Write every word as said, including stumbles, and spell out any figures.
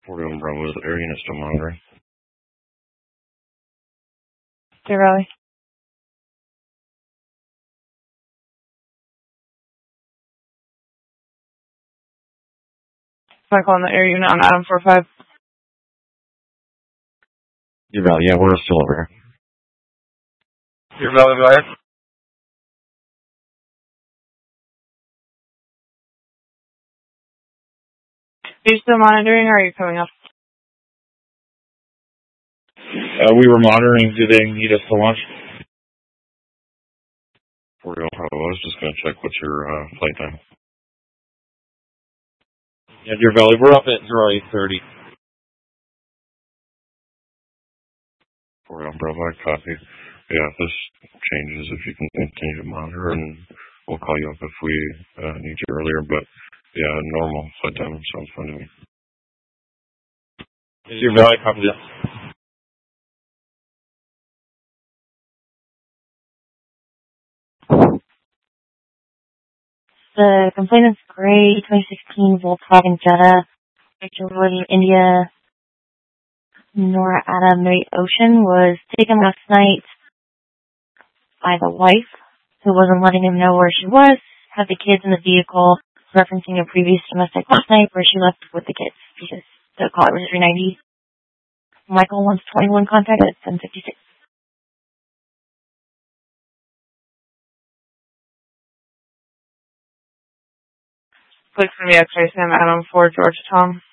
forty-one Bravo, is the air unit still monitoring? Deer Valley. I'm calling the air unit on Adam four five. Deer Valley, yeah, we're still over here. Deer Valley, go ahead. Are you still monitoring or are you coming up? Uh, we were monitoring. Do they need us to launch? forty-one Bravo, I was just going to check what's your uh, flight time. Yeah, Deer Valley, we're up at zero eight thirty. forty-one Bravo, I copy. Yeah, if this changes, if you can continue to monitor, and we'll call you up if we uh, need you earlier. But yeah, normal flight time sounds fine to me. Deer Valley, copy that. The complainant's gray twenty sixteen Volkswagen Jetta, Victor William India, Nora Adam Mary Ocean, was taken last night by the wife, who wasn't letting him know where she was, had the kids in the vehicle, referencing a previous domestic last night where she left with the kids, because the caller was three ninety. Michael wants twenty-one contact at seven fifty-six. Click for me, X-ray Sam Adam four George Tom.